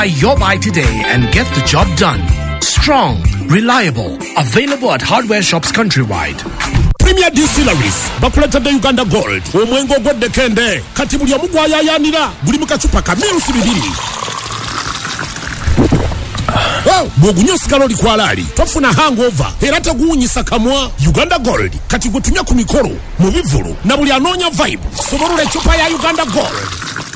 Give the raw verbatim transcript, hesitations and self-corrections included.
your buy today and get the job done. Strong, reliable, available at hardware shops countrywide. Premier Distilleries bakuleta de Uganda Gold omwengo godde kende kati buli omugwa yayanira buli mukachupa kamyusi bibiri. Oh, bogunyo sigalo likwalali tofuna hangover era teguunyisa kamwa. Uganda Gold kati gutumya ku mikoro mu bivulu na buli anonya vibe soborula chupa ya Uganda Gold.